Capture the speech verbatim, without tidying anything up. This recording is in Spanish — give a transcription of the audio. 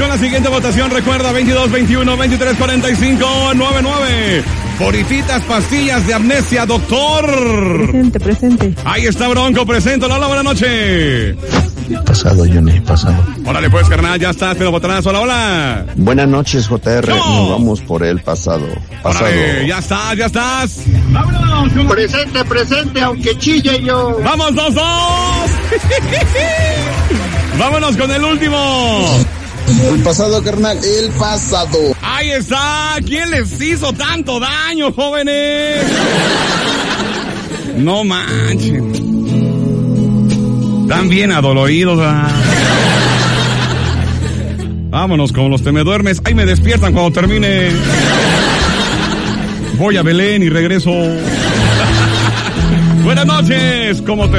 la siguiente votación. Recuerda, veintidós, veintiuno, veintitrés, cuarenta y cinco, noventa y nueve. Purititas pastillas de amnesia, doctor. Presente, presente. Ahí está Bronco, presento. Hola, buenas noches. Pasado, Johnny, pasado. Órale pues, carnal, ya estás, pero botonazo. Hola, hola. Buenas noches, J R. No. Nos vamos por el pasado. Pasado. Órale, ya estás, ya estás. Presente, presente, aunque chille yo. Vamos, dos, dos. Vámonos con el último. El pasado, carnal, el pasado. Ahí está. ¿Quién les hizo tanto daño, jóvenes? No manchen. Están bien adoloridos. ¿Verdad? Vámonos con los temeduermes. Ahí me despiertan cuando termine. Voy a Belén y regreso. Buenas noches. ¿Cómo te